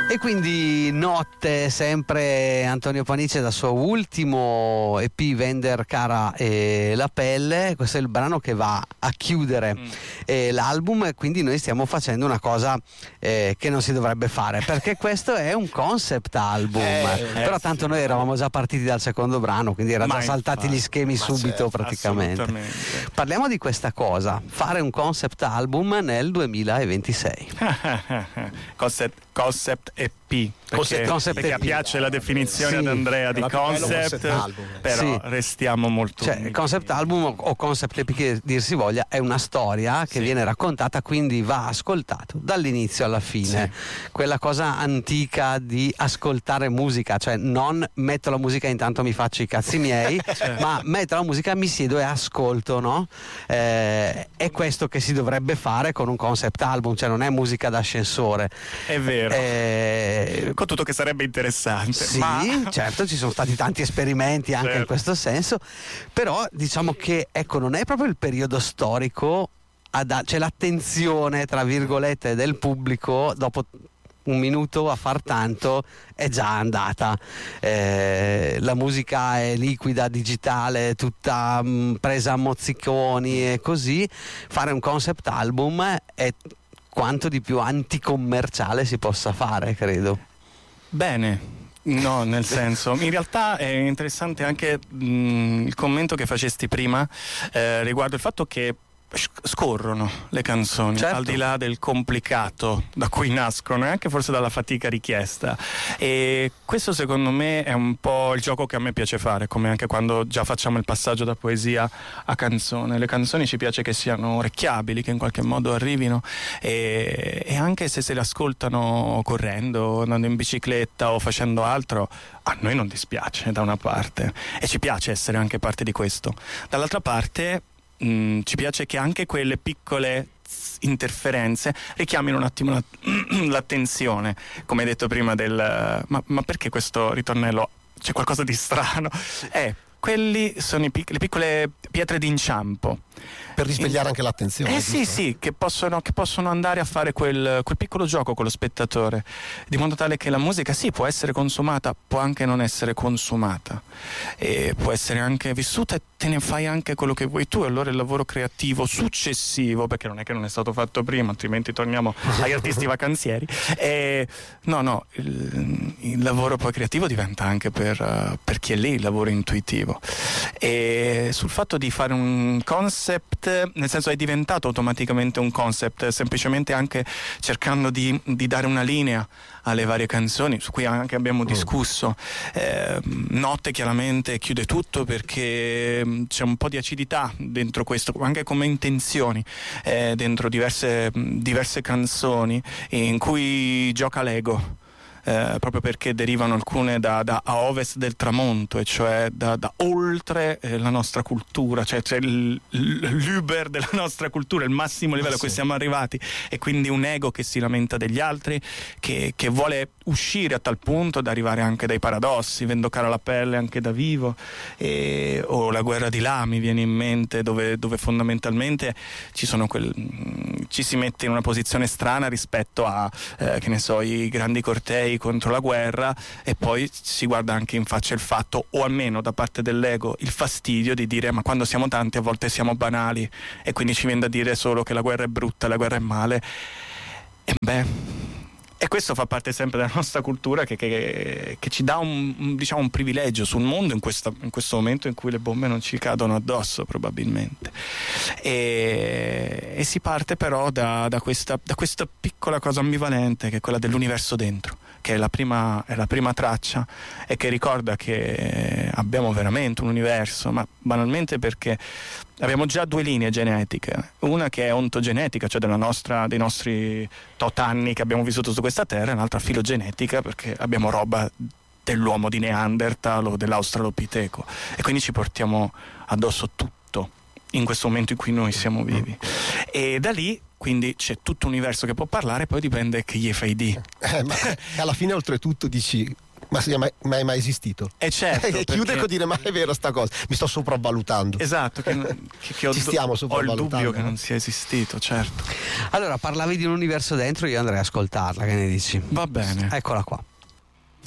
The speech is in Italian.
E quindi notte, sempre Antonio Panice dal suo ultimo EP Vender Cara e la pelle. Questo è il brano che va a chiudere l'album, e quindi noi stiamo facendo una cosa che non si dovrebbe fare, perché questo è un concept album, però tanto noi eravamo già partiti dal secondo brano, quindi erano già saltati gli schemi subito, praticamente. Parliamo di questa cosa, fare un concept album nel 2026. Concept EP, perché piace la definizione ad Andrea di concept album, però restiamo molto concept album o concept EP che dir si voglia, è una storia che viene raccontata, quindi va ascoltato dall'inizio alla fine, quella cosa antica di ascoltare musica, cioè non metto la musica intanto mi faccio i cazzi miei, ma metto la musica, mi siedo e ascolto, no? È questo che si dovrebbe fare con un concept album, cioè non è musica d'ascensore, è vero. Con tutto che sarebbe interessante. Sì, certo, ci sono stati tanti esperimenti anche in questo senso, però diciamo che non è proprio il periodo storico, c'è l'attenzione tra virgolette del pubblico dopo un minuto a far tanto è già andata, la musica è liquida, digitale, tutta presa a mozziconi e così. Fare un concept album è quanto di più anticommerciale si possa fare, credo. Bene, no, nel senso, in realtà è interessante anche il commento che facesti prima riguardo il fatto che scorrono le canzoni, al di là del complicato da cui nascono e anche forse dalla fatica richiesta, e questo secondo me è un po' il gioco che a me piace fare, come anche quando già facciamo il passaggio da poesia a canzone. Le canzoni ci piace che siano orecchiabili, che in qualche modo arrivino, e anche se le ascoltano correndo, andando in bicicletta o facendo altro, a noi non dispiace da una parte, e ci piace essere anche parte di questo. Dall'altra parte ci piace che anche quelle piccole interferenze richiamino un attimo l'attenzione, come hai detto prima ma perché questo ritornello, c'è qualcosa di strano? Quelli sono le piccole pietre d'inciampo per risvegliare anche l'attenzione. Sì, che possono andare a fare quel piccolo gioco con lo spettatore, di modo tale che la musica può essere consumata, può anche non essere consumata, e può essere anche vissuta, e te ne fai anche quello che vuoi tu. E allora il lavoro creativo successivo, perché non è che non è stato fatto prima, altrimenti torniamo agli artisti vacanzieri, il lavoro poi creativo diventa anche per chi è lì, il lavoro intuitivo. E sul fatto di fare un concept, nel senso, è diventato automaticamente un concept, semplicemente anche cercando di dare una linea alle varie canzoni, su cui anche abbiamo discusso. Notte chiaramente chiude tutto, perché c'è un po' di acidità dentro questo, anche come intenzioni, dentro diverse canzoni in cui gioca l'ego. Proprio perché derivano alcune da a ovest del tramonto, e cioè da oltre la nostra cultura, cioè l'uber della nostra cultura, il massimo livello a cui siamo arrivati, e quindi un ego che si lamenta degli altri, che vuole uscire a tal punto da arrivare anche dai paradossi. Vendo cara la pelle anche da vivo, o La guerra di là mi viene in mente, dove fondamentalmente ci si mette in una posizione strana rispetto a che ne so, i grandi cortei contro la guerra, e poi si guarda anche in faccia il fatto, o almeno da parte dell'ego, il fastidio di dire: ma quando siamo tanti a volte siamo banali, e quindi ci viene da dire solo che la guerra è brutta, la guerra è male. E questo fa parte sempre della nostra cultura, che ci dà un privilegio sul mondo in questo momento in cui le bombe non ci cadono addosso, probabilmente. E si parte però da questa piccola cosa ambivalente, che è quella dell'universo dentro, che è la prima traccia, e che ricorda che abbiamo veramente un universo, ma banalmente perché abbiamo già due linee genetiche, una che è ontogenetica, cioè dei nostri tot anni che abbiamo vissuto su questa terra, e un'altra filogenetica, perché abbiamo roba dell'uomo di Neanderthal o dell'Australopiteco, e quindi ci portiamo addosso tutto in questo momento in cui noi siamo vivi. E da lì quindi c'è tutto un universo che può parlare, poi dipende che gli fai di. Ma alla fine oltretutto dici, Ma sì, ma è mai esistito? Certo. E chiude con dire: ma è vero sta cosa, mi sto sopravvalutando. Esatto, che Ci stiamo ho il sopravvalutando. dubbio che non sia esistito, certo. Allora, parlavi di un universo dentro, io andrei a ascoltarla, che ne dici? Va bene. Eccola qua.